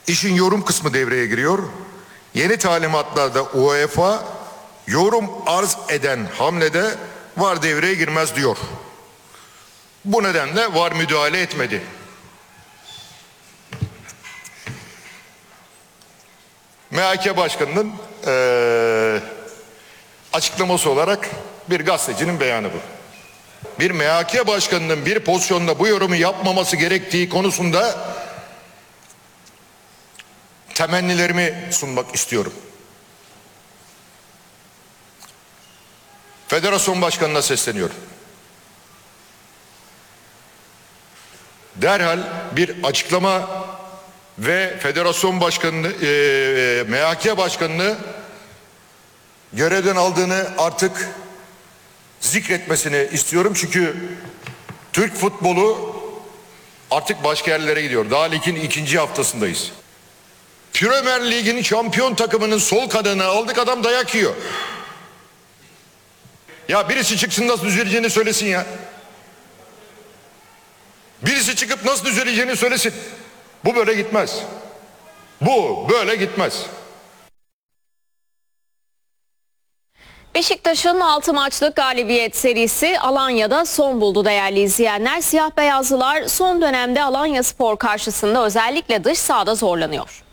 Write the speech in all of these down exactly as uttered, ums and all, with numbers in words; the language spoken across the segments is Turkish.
İşin yorum kısmı devreye giriyor. Yeni talimatlarda UEFA yorum arz eden hamlede VAR devreye girmez diyor. Bu nedenle VAR müdahale etmedi. M H K Başkanı'nın ee, açıklaması olarak bir gazetecinin beyanı bu. Bir M H K Başkanı'nın bir pozisyonda bu yorumu yapmaması gerektiği konusunda temennilerimi sunmak istiyorum. Federasyon Başkanı'na sesleniyorum. Derhal bir açıklama ve Federasyon Başkanı'nı, e, M H K Başkanı'nı görevden aldığını artık zikretmesini istiyorum. Çünkü Türk futbolu artık başka yerlere gidiyor. Daha ligin ikinci haftasındayız. Premier Lig'in şampiyon takımının sol kanadını aldık, adam dayak yiyor. Ya birisi çıksın nasıl düzeleceğini söylesin ya. Birisi çıkıp nasıl düzeleceğini söylesin. Bu böyle gitmez. Bu böyle gitmez. Beşiktaş'ın altı maçlık galibiyet serisi Alanya'da son buldu değerli izleyenler. Siyah beyazlılar son dönemde Alanyaspor karşısında özellikle dış sahada zorlanıyor.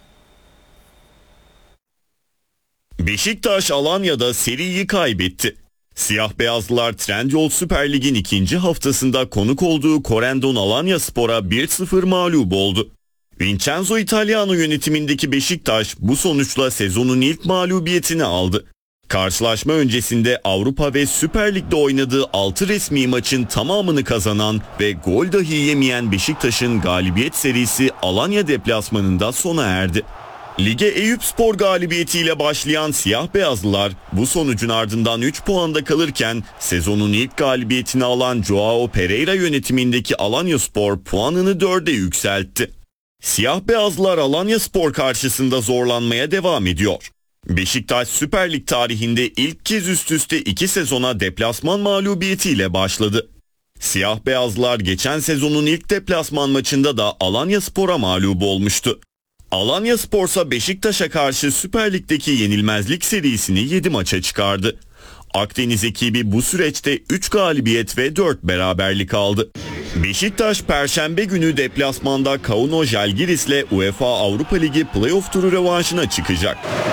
Beşiktaş Alanya'da seriyi kaybetti. Siyah beyazlılar Trendyol Süper Lig'in ikinci haftasında konuk olduğu Corendon Alanyaspor'a bir sıfır mağlup oldu. Vincenzo Italiano yönetimindeki Beşiktaş bu sonuçla sezonun ilk mağlubiyetini aldı. Karşılaşma öncesinde Avrupa ve Süper Lig'de oynadığı altı resmi maçın tamamını kazanan ve gol dahi yemeyen Beşiktaş'ın galibiyet serisi Alanya deplasmanında sona erdi. Lige Eyüpspor galibiyetiyle başlayan siyah beyazlılar bu sonucun ardından üç puanda kalırken sezonun ilk galibiyetini alan Joao Pereira yönetimindeki Alanyaspor puanını dörde yükseltti. Siyah beyazlılar Alanyaspor karşısında zorlanmaya devam ediyor. Beşiktaş Süper Lig tarihinde ilk kez üst üste iki sezona deplasman mağlubiyetiyle başladı. Siyah beyazlılar geçen sezonun ilk deplasman maçında da Alanyaspor'a mağlup olmuştu. Alanyaspor ise Beşiktaş'a karşı Süper Lig'deki yenilmezlik serisini yedi maça çıkardı. Akdeniz ekibi bu süreçte üç galibiyet ve dört beraberlik aldı. Beşiktaş Perşembe günü deplasmanda Kauno Žalgiris'le UEFA Avrupa Ligi playoff turu rövanşına çıkacak.